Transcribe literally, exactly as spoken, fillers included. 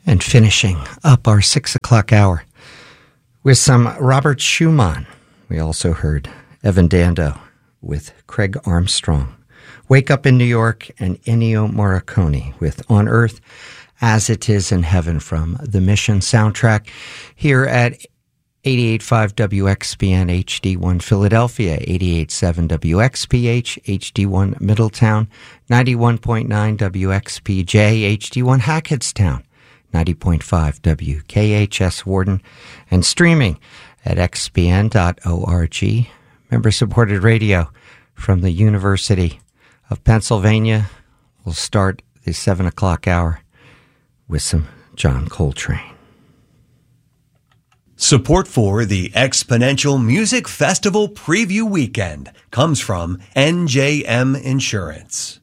And finishing up our six o'clock hour with some Robert Schumann. We also heard Evan Dando with Craig Armstrong, Wake Up in New York, and Ennio Morricone with On Earth as It Is in Heaven from the Mission soundtrack here at eighty-eight point five W X P N H D one Philadelphia, eighty-eight point seven W X P H H D one Middletown, ninety-one point nine W X P J H D one Hackettstown, ninety point five W K H S Warden, and streaming at x p n dot org. Member-supported radio from the University of Pennsylvania. We'll start the seven o'clock hour with some John Coltrane. Support for the Exponential Music Festival Preview Weekend comes from N J M Insurance.